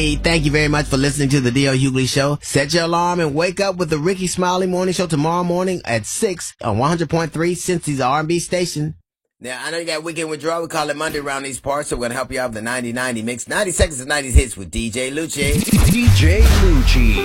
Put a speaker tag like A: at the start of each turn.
A: Hey, thank you very much for listening to the D.L. Hughley Show. Set your alarm and wake up with the Ricky Smiley Morning Show tomorrow morning at 6 on 100.3 Cincy's R&B station. Now, I know you got Weekend Withdrawal. We call it Monday around these parts, so we're going to help you out with the 90-90 mix. 90 seconds of 90s hits with DJ Lucci.
B: DJ Lucci.